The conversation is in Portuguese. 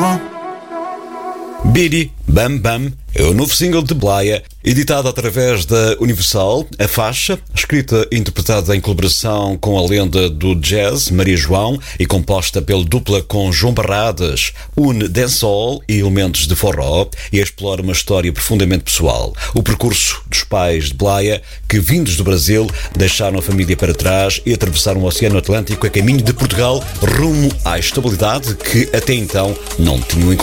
Bidi Bam Bam é o novo single de Blaya, editado através da Universal. A faixa, escrita e interpretada em colaboração com a lenda do jazz, Maria João, e composta pela dupla com João Barradas, une dancehall e elementos de forró e explora uma história profundamente pessoal. O percurso dos pais de Blaya, que, vindos do Brasil, deixaram a família para trás e atravessaram o Oceano Atlântico a caminho de Portugal, rumo à estabilidade que até então não tinham encontrado.